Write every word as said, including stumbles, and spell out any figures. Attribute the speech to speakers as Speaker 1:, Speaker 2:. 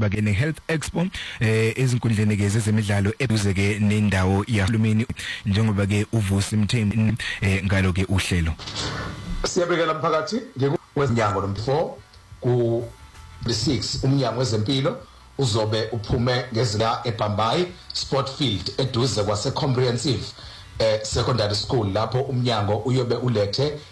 Speaker 1: kuzoba ke ne Health Expo eh ezinkundleni ke zezemidlalo eduze ke nendawo yahulumeni njengoba ke uvusi Mthembu eh ngalo ke uhlelo.
Speaker 2: Siyabekela mphakathi ngekwezinyango lo four ku six umnyango wezempilo uzobe uphume ngezila eBhambayi Sport Field eduze kwase Comprehensive eh secondary school lapho umnyango uyobe ulethe